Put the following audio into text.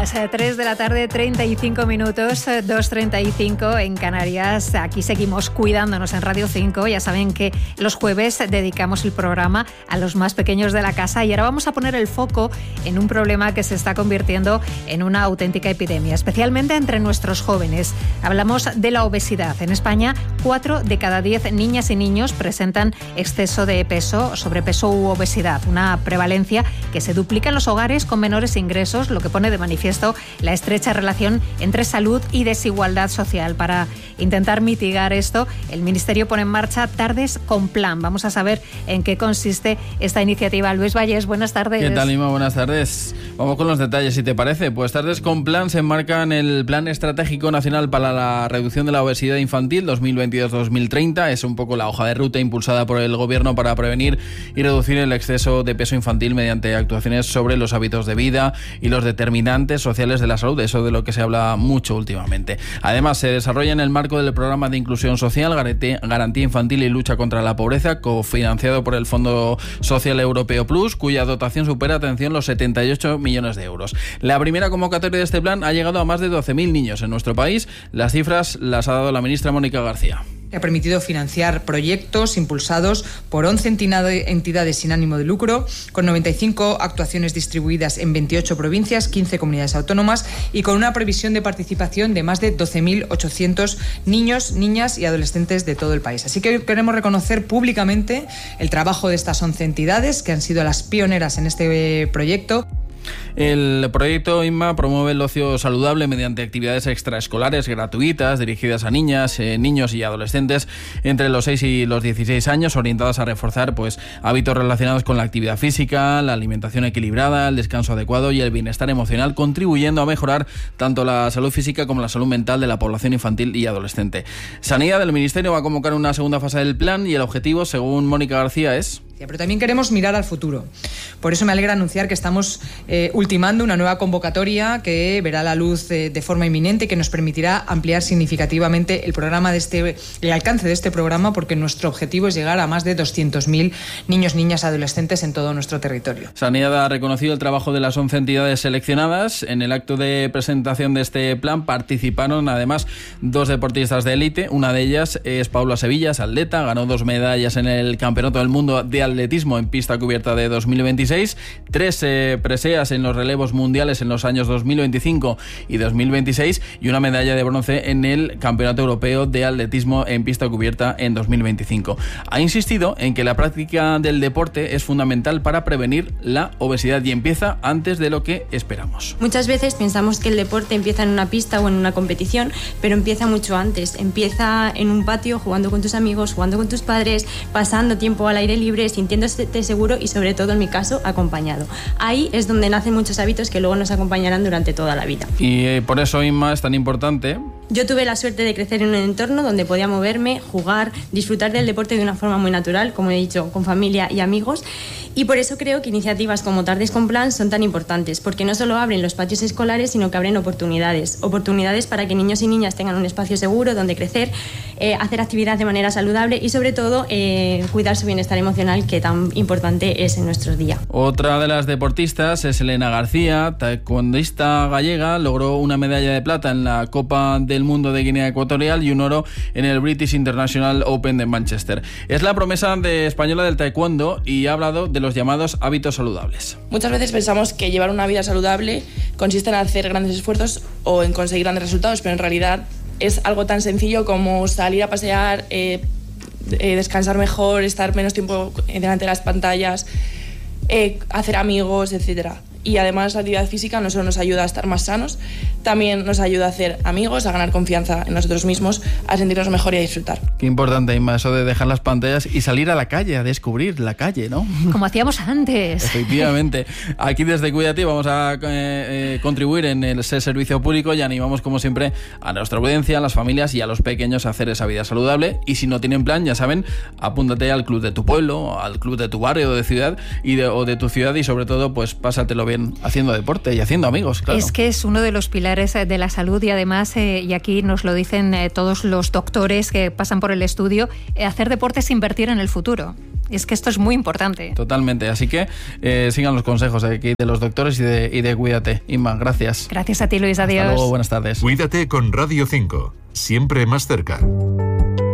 Las 3 de la tarde, 35 minutos, 2:35 en Canarias. Aquí seguimos cuidándonos en Radio 5. Ya saben que los jueves dedicamos el programa a los más pequeños de la casa y ahora vamos a poner el foco en un problema que se está convirtiendo en una auténtica epidemia, especialmente entre nuestros jóvenes. Hablamos de la obesidad. En España, 4 de cada 10 niñas y niños presentan exceso de peso, sobrepeso u obesidad, una prevalencia que se duplica en los hogares con menores ingresos, lo que pone de manifiesto la estrecha relación entre salud y desigualdad social. Para intentar mitigar esto, el Ministerio pone en marcha Tardes con Plan. Vamos a saber en qué consiste esta iniciativa. Luis Valles, buenas tardes. ¿Qué tal, Ima? Buenas tardes. Vamos con los detalles, si te parece. Pues Tardes con Plan se enmarca en el Plan Estratégico Nacional para la Reducción de la Obesidad Infantil 2022-2030. Es un poco la hoja de ruta impulsada por el Gobierno para prevenir y reducir el exceso de peso infantil mediante actuaciones sobre los hábitos de vida y los determinantes sociales de la salud, eso de lo que se habla mucho últimamente. Además, se desarrolla en el marco del Programa de Inclusión Social, Garantía Infantil y Lucha contra la Pobreza, cofinanciado por el Fondo Social Europeo Plus, cuya dotación supera, atención, los 78 millones de euros. La primera convocatoria de este plan ha llegado a más de 12.000 niños en nuestro país. Las cifras las ha dado la ministra Mónica García. Ha permitido financiar proyectos impulsados por 11 entidades sin ánimo de lucro, con 95 actuaciones distribuidas en 28 provincias, 15 comunidades autónomas y con una previsión de participación de más de 12.800 niños, niñas y adolescentes de todo el país. Así que queremos reconocer públicamente el trabajo de estas 11 entidades que han sido las pioneras en este proyecto. El proyecto INMA promueve el ocio saludable mediante actividades extraescolares gratuitas dirigidas a niñas, niños y adolescentes entre los 6 y los 16 años, orientadas a reforzar hábitos relacionados con la actividad física, la alimentación equilibrada, el descanso adecuado y el bienestar emocional, contribuyendo a mejorar tanto la salud física como la salud mental de la población infantil y adolescente. Sanidad del Ministerio va a convocar una segunda fase del plan y el objetivo, según Mónica García, es... Pero también queremos mirar al futuro. Por eso me alegra anunciar que estamos ultimando una nueva convocatoria que verá la luz de forma inminente y que nos permitirá ampliar significativamente el alcance de este programa, porque nuestro objetivo es llegar a más de 200.000 niños, niñas, adolescentes en todo nuestro territorio. Sanidad ha reconocido el trabajo de las 11 entidades seleccionadas. En el acto de presentación de este plan participaron además 2 deportistas de élite. Una de ellas es Paula Sevillas, atleta, ganó 2 medallas en el Campeonato del Mundo de Atletismo en pista cubierta de 2026, 3 preseas en los relevos mundiales en los años 2025 y 2026 y una medalla de bronce en el Campeonato Europeo de Atletismo en pista cubierta en 2025. Ha insistido en que la práctica del deporte es fundamental para prevenir la obesidad y empieza antes de lo que esperamos. Muchas veces pensamos que el deporte empieza en una pista o en una competición, pero empieza mucho antes. Empieza en un patio, jugando con tus amigos, jugando con tus padres, pasando tiempo al aire libre, sintiéndote seguro y, sobre todo en mi caso, acompañado. Ahí es donde nacen muchos hábitos que luego nos acompañarán durante toda la vida. Y por eso, Inma, es tan importante. Yo tuve la suerte de crecer en un entorno donde podía moverme, jugar, disfrutar del deporte de una forma muy natural, como he dicho, con familia y amigos. Y por eso creo que iniciativas como Tardes con Plan son tan importantes, porque no solo abren los patios escolares, sino que abren oportunidades para que niños y niñas tengan un espacio seguro donde crecer, hacer actividad de manera saludable y, sobre todo, cuidar su bienestar emocional, que tan importante es en nuestros días. Otra de las deportistas es Elena García, taekwondista gallega. Logró una medalla de plata en la Copa del Mundo de Guinea Ecuatorial y un oro en el British International Open de Manchester. Es la promesa española del taekwondo y ha hablado de los llamados hábitos saludables. Muchas veces pensamos que llevar una vida saludable consiste en hacer grandes esfuerzos o en conseguir grandes resultados, pero en realidad es algo tan sencillo como salir a pasear, descansar mejor, estar menos tiempo delante de las pantallas, hacer amigos, etcétera. Y además la actividad física no solo nos ayuda a estar más sanos, también nos ayuda a hacer amigos, a ganar confianza en nosotros mismos, a sentirnos mejor y a disfrutar. Qué importante, Inma, eso de dejar las pantallas y salir a la calle, a descubrir la calle, ¿no? Como hacíamos antes. Efectivamente. Aquí desde Cuídate vamos a contribuir en ese servicio público y animamos, como siempre, a nuestra audiencia, a las familias y a los pequeños a hacer esa vida saludable. Y si no tienen plan, ya saben, apúntate al club de tu pueblo, al club de tu barrio o de ciudad o de tu ciudad y, sobre todo, pues pásatelo bien haciendo deporte y haciendo amigos, claro. Es que es uno de los pilares de la salud y además, y aquí nos lo dicen todos los doctores que pasan por el estudio, hacer deporte es invertir en el futuro. Es que esto es muy importante. Totalmente, así que sigan los consejos aquí de los doctores y de Cuídate. Inma, gracias. Gracias a ti, Luis, adiós. Hasta luego, buenas tardes. Cuídate con Radio 5, siempre más cerca.